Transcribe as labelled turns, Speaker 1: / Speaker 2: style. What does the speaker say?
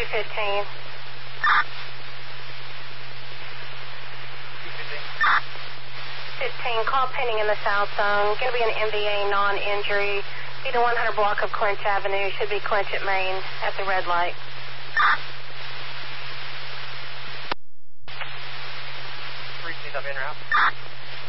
Speaker 1: 215. 15, call pending in the south zone. Going to be an MVA non-injury. Be the 100 block of Clinch Avenue. Should be Clinch at Main at the red light.
Speaker 2: 3 C's up in route.